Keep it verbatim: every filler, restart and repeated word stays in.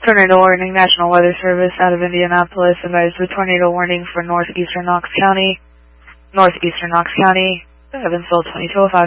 Tornado warning, National Weather Service out of Indianapolis advised the tornado warning for northeastern Knox County, northeastern Knox County, Evansville twenty-two oh five.